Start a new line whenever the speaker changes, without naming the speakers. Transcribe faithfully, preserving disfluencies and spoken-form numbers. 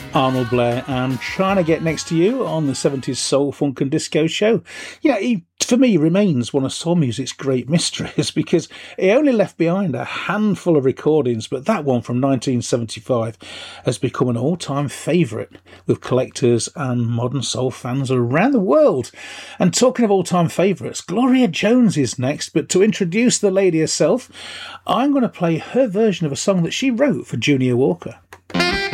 Arnold Blair and Trying to Get Next to You on the seventies Soul, Funk and Disco Show. You know, he, for me, remains one of soul music's great mysteries because he only left behind a handful of recordings, but that one from nineteen seventy-five has become an all-time favourite with collectors and modern soul fans around the world. And talking of all-time favourites, Gloria Jones is next, but to introduce the lady herself, I'm going to play her version of a song that she wrote for Junior Walker.